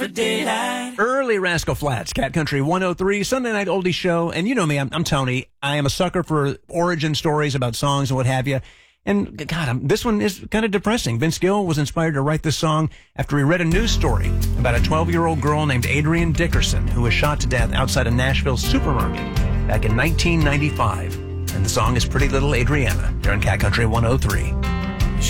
Early Rascal Flatts, Cat Country 103, Sunday Night Oldie Show. And you know me, I'm Tony. I am a sucker for origin stories about songs and what have you. And God, this one is kind of depressing. Vince Gill was inspired to write this song after he read a news story about a 12-year-old girl named Adrienne Dickerson who was shot to death outside a Nashville supermarket back in 1995. And the song is Pretty Little Adriana here on Cat Country 103.